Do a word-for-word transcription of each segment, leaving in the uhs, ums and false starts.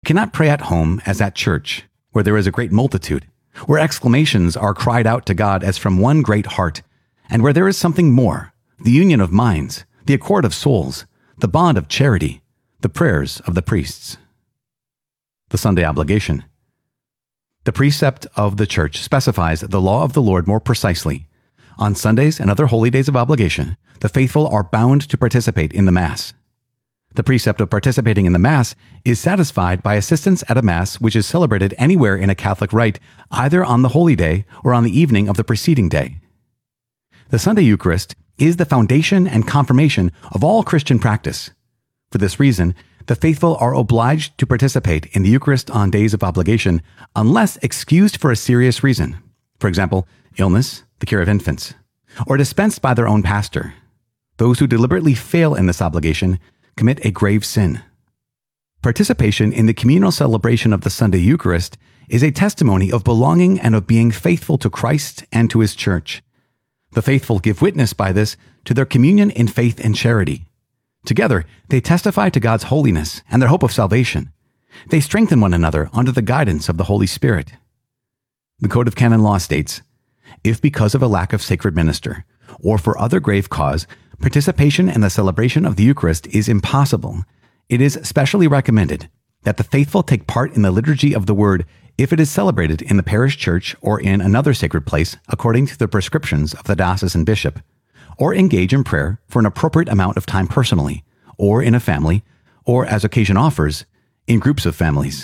cannot pray at home as at church, where there is a great multitude, where exclamations are cried out to God as from one great heart, and where there is something more, the union of minds, the accord of souls, the bond of charity, the prayers of the priests. The Sunday obligation. The precept of the church specifies the law of the Lord more precisely. On Sundays and other holy days of obligation, the faithful are bound to participate in the Mass. The precept of participating in the Mass is satisfied by assistance at a Mass which is celebrated anywhere in a Catholic rite, either on the holy day or on the evening of the preceding day. The Sunday Eucharist is the foundation and confirmation of all Christian practice. For this reason, the faithful are obliged to participate in the Eucharist on days of obligation unless excused for a serious reason, for example, illness, the care of infants, or dispensed by their own pastor. Those who deliberately fail in this obligation commit a grave sin. Participation in the communal celebration of the Sunday Eucharist is a testimony of belonging and of being faithful to Christ and to His Church. The faithful give witness by this to their communion in faith and charity. Together, they testify to God's holiness and their hope of salvation. They strengthen one another under the guidance of the Holy Spirit. The Code of Canon Law states, if because of a lack of sacred minister, or for other grave cause, participation in the celebration of the Eucharist is impossible, it is specially recommended that the faithful take part in the liturgy of the Word if it is celebrated in the parish church or in another sacred place according to the prescriptions of the diocesan bishop, or engage in prayer for an appropriate amount of time personally, or in a family, or as occasion offers, in groups of families.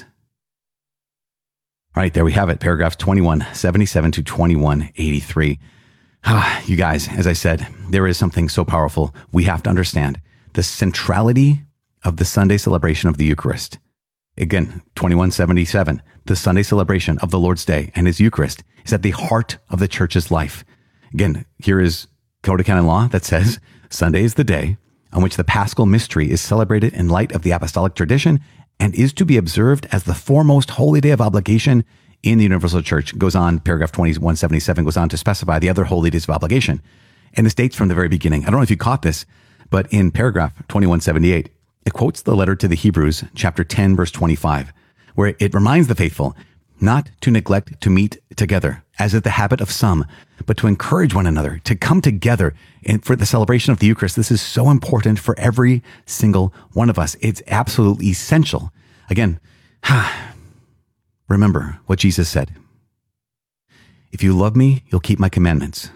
All right, there we have it, paragraphs twenty-one seventy-seven to twenty-one eighty-three. Ah, you guys, as I said, there is something so powerful. We have to understand the centrality of the Sunday celebration of the Eucharist. Again, twenty-one seventy-seven, the Sunday celebration of the Lord's Day and His Eucharist is at the heart of the Church's life. Again, here is Code of Canon Law that says Sunday is the day on which the Paschal mystery is celebrated in light of the apostolic tradition and is to be observed as the foremost holy day of obligation in the Universal Church. It goes on, paragraph twenty-one seventy-seven goes on to specify the other holy days of obligation. And this dates from the very beginning. I don't know if you caught this, but in paragraph twenty-one seventy-eight, it quotes the letter to the Hebrews, chapter ten, verse twenty-five, where it reminds the faithful not to neglect to meet together, as is the habit of some, but to encourage one another, to come together and for the celebration of the Eucharist. This is so important for every single one of us. It's absolutely essential. Again, remember what Jesus said. If you love me, you'll keep my commandments.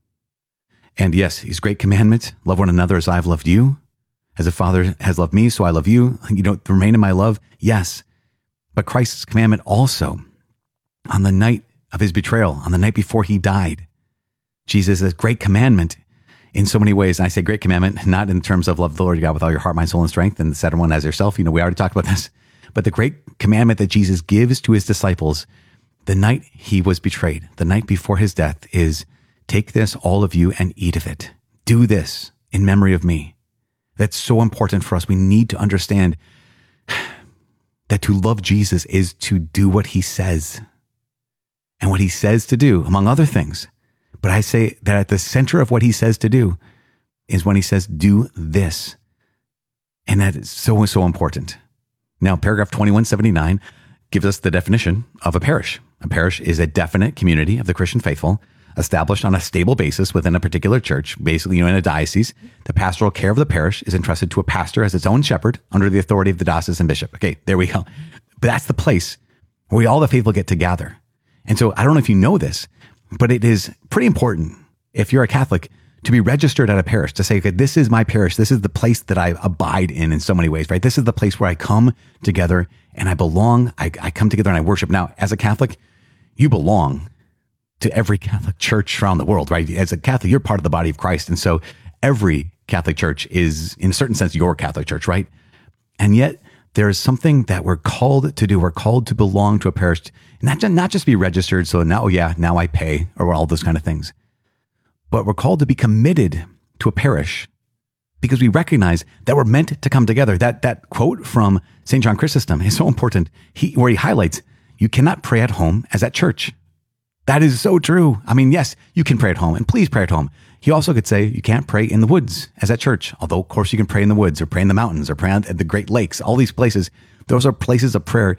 And yes, His great commandment, love one another as I've loved you. As a Father has loved me, so I love you. You don't remain in my love. Yes. But Christ's commandment also, on the night of His betrayal, on the night before He died, Jesus' great commandment in so many ways. And I say great commandment, not in terms of love the Lord your God with all your heart, mind, soul, and strength, and the second one as yourself. You know, we already talked about this. But the great commandment that Jesus gives to His disciples the night He was betrayed, the night before His death, is take this, all of you, and eat of it. Do this in memory of me. That's so important for us. We need to understand that to love Jesus is to do what He says. And what He says to do, among other things. But I say that at the center of what He says to do is when He says, do this. And that is so, so important. Now, paragraph twenty-one seventy-nine gives us the definition of a parish. A parish is a definite community of the Christian faithful established on a stable basis within a particular church, basically, you know, in a diocese. The pastoral care of the parish is entrusted to a pastor as its own shepherd under the authority of the diocesan bishop. Okay, there we go. But that's the place where we all the faithful get to gather. And so I don't know if you know this, but it is pretty important if you're a Catholic to be registered at a parish, to say, okay, this is my parish. This is the place that I abide in in so many ways, right? This is the place where I come together and I belong. I, I come together and I worship. Now, as a Catholic, you belong to every Catholic church around the world, right? As a Catholic, you're part of the body of Christ. And so every Catholic church is, in a certain sense, your Catholic church, right? And yet there is something that we're called to do. We're called to belong to a parish, not just, not just be registered. So now, oh yeah, now I pay, or all those kind of things. But we're called to be committed to a parish because we recognize that we're meant to come together. That that quote from Saint John Chrysostom is so important, he, where he highlights, you cannot pray at home as at church. That is so true. I mean, yes, you can pray at home, and please pray at home. He also could say you can't pray in the woods as at church, although of course you can pray in the woods or pray in the mountains or pray at the Great Lakes, all these places. Those are places of prayer